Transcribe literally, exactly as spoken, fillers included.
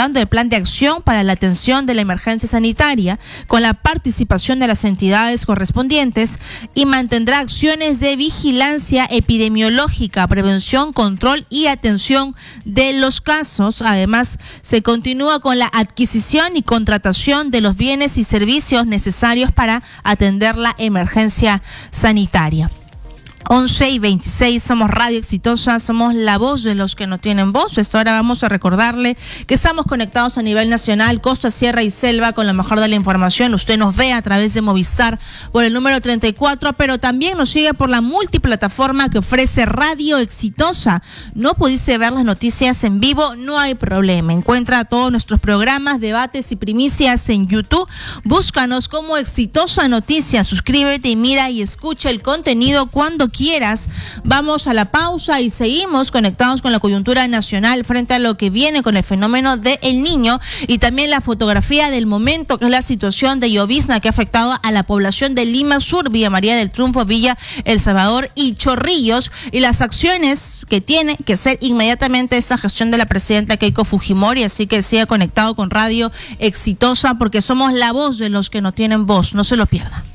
presentando el plan de acción para la atención de la emergencia sanitaria con la participación de las entidades correspondientes y mantendrá acciones de vigilancia epidemiológica, prevención, control y atención de los casos. Además, se continúa con la adquisición y contratación de los bienes y servicios necesarios para atender la emergencia sanitaria. once y veintiséis, somos Radio Exitosa, somos la voz de los que no tienen voz. Esto ahora vamos a recordarle que estamos conectados a nivel nacional, costa, sierra y selva, con lo mejor de la información. Usted nos ve a través de Movistar por el número treinta y cuatro, pero también nos sigue por la multiplataforma que ofrece Radio Exitosa. No pudiste ver las noticias en vivo, no hay problema. Encuentra todos nuestros programas, debates y primicias en YouTube. Búscanos como Exitosa Noticias. Suscríbete y mira y escucha el contenido cuando quieras. Vamos a la pausa y seguimos conectados con la coyuntura nacional frente a lo que viene con el fenómeno de El Niño y también la fotografía del momento, que es la situación de llovizna que ha afectado a la población de Lima Sur, Villa María del Triunfo, Villa El Salvador y Chorrillos, y las acciones que tiene que hacer inmediatamente esa gestión de la presidenta Keiko Fujimori. Así que siga conectado con Radio Exitosa porque somos la voz de los que no tienen voz. No se lo pierda.